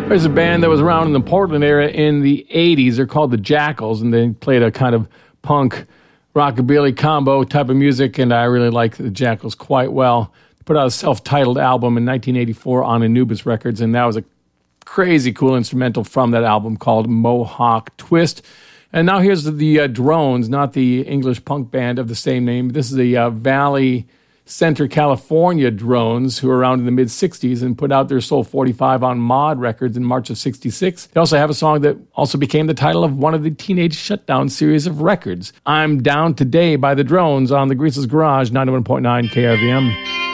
There's a band that was around in the Portland area in the 80s. They're called the Jackals, and they played a kind of punk, rockabilly combo type of music, and I really like the Jackals quite well. They put out a self-titled album in 1984 on Anubis Records, and that was a crazy cool instrumental from that album called Mohawk Twist. And now here's the Drones, not the English punk band of the same name. This is the Valley Center, California Drones, who were around in the mid-'60s and put out their Soul 45 on Mod Records in March of '66. They also have a song that also became the title of one of the Teenage Shutdown series of records. I'm Down Today by the Drones on the Greaseless Garage, 91.9 KRVM.